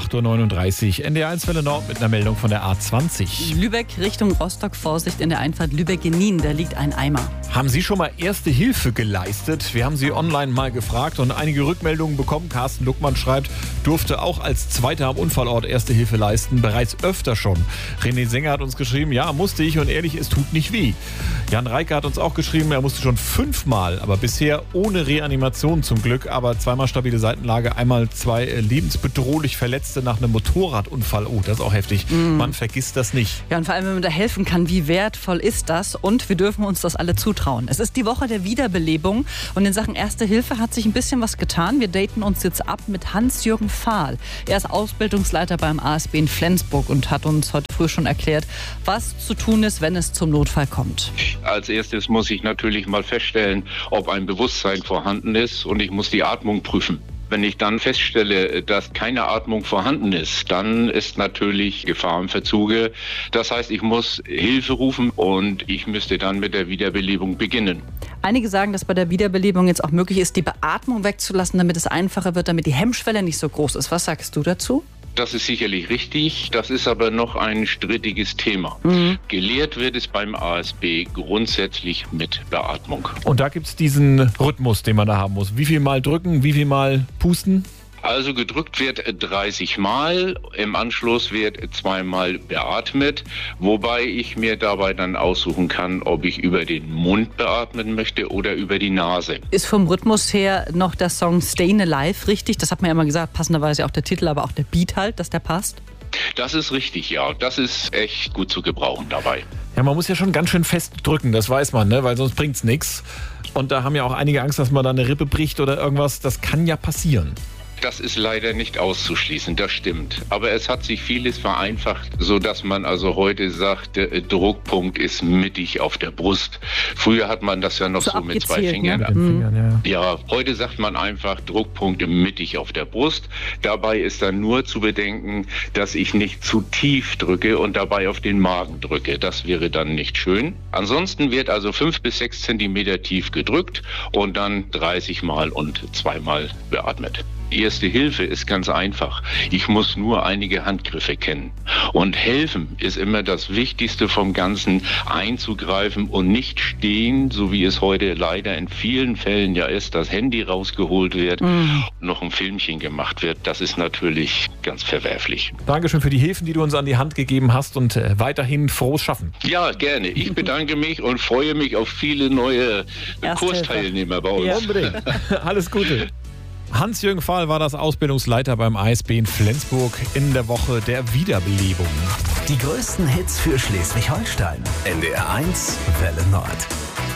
8.39 Uhr. NDR1 Welle Nord mit einer Meldung von der A20. Lübeck Richtung Rostock, Vorsicht in der Einfahrt Lübeck-Genin, da liegt ein Eimer. Haben Sie schon mal Erste Hilfe geleistet? Wir haben Sie online mal gefragt und einige Rückmeldungen bekommen. Carsten Luckmann schreibt, durfte auch als Zweiter am Unfallort Erste Hilfe leisten, bereits öfter schon. René Sänger hat uns geschrieben, ja, musste ich und ehrlich, es tut nicht weh. Jan Reike hat uns auch geschrieben, er musste schon 5-mal, aber bisher ohne Reanimation zum Glück, aber 2-mal stabile Seitenlage, einmal 2 lebensbedrohlich Verletzte nach einem Motorradunfall. Oh, das ist auch heftig. Man vergisst das nicht. Ja, und vor allem, wenn man da helfen kann, wie wertvoll ist das? Und wir dürfen uns das alle zutrauen. Es ist die Woche der Wiederbelebung und in Sachen Erste Hilfe hat sich ein bisschen was getan. Wir daten uns jetzt ab mit Hans-Jürgen Fahl. Er ist Ausbildungsleiter beim ASB in Flensburg und hat uns heute früh schon erklärt, was zu tun ist, wenn es zum Notfall kommt. Als erstes muss ich natürlich mal feststellen, ob ein Bewusstsein vorhanden ist, und ich muss die Atmung prüfen. Wenn ich dann feststelle, dass keine Atmung vorhanden ist, dann ist natürlich Gefahr im Verzuge. Das heißt, ich muss Hilfe rufen und ich müsste dann mit der Wiederbelebung beginnen. Einige sagen, dass bei der Wiederbelebung jetzt auch möglich ist, die Beatmung wegzulassen, damit es einfacher wird, damit die Hemmschwelle nicht so groß ist. Was sagst du dazu? Das ist sicherlich richtig. Das ist aber noch ein strittiges Thema. Gelehrt wird es beim ASB grundsätzlich mit Beatmung. Und da gibt es diesen Rhythmus, den man da haben muss. Wie viel Mal drücken, wie viel Mal pusten? Also gedrückt wird 30 Mal, im Anschluss wird 2-mal beatmet, wobei ich mir dabei dann aussuchen kann, ob ich über den Mund beatmen möchte oder über die Nase. Ist vom Rhythmus her noch der Song Stayin' Alive richtig? Das hat man ja immer gesagt, passenderweise auch der Titel, aber auch der Beat halt, dass der passt. Das ist richtig, ja. Das ist echt gut zu gebrauchen dabei. Ja, man muss ja schon ganz schön fest drücken, das weiß man, ne? Weil sonst bringt's nichts. Und da haben ja auch einige Angst, dass man da eine Rippe bricht oder irgendwas. Das kann ja passieren. Das ist leider nicht auszuschließen, das stimmt. Aber es hat sich vieles vereinfacht, sodass man also heute sagt, der Druckpunkt ist mittig auf der Brust. Früher hat man das ja noch so mit 2 Fingern. Ne? Ja, heute sagt man einfach Druckpunkt mittig auf der Brust. Dabei ist dann nur zu bedenken, dass ich nicht zu tief drücke und dabei auf den Magen drücke. Das wäre dann nicht schön. Ansonsten wird also 5 bis 6 Zentimeter tief gedrückt und dann 30 Mal und 2-mal beatmet. Erste Hilfe ist ganz einfach. Ich muss nur einige Handgriffe kennen. Und helfen ist immer das Wichtigste vom Ganzen, einzugreifen und nicht stehen, so wie es heute leider in vielen Fällen ja ist, das Handy rausgeholt wird, noch ein Filmchen gemacht wird. Das ist natürlich ganz verwerflich. Dankeschön für die Hilfen, die du uns an die Hand gegeben hast und weiterhin frohes Schaffen. Ja, gerne. Ich bedanke mich und freue mich auf viele neue Kursteilnehmer bei uns. Ja, unbedingt. Alles Gute. Hans-Jürgen Fahl war das Ausbildungsleiter beim ASB in Flensburg in der Woche der Wiederbelebung. Die größten Hits für Schleswig-Holstein. NDR1 Welle Nord.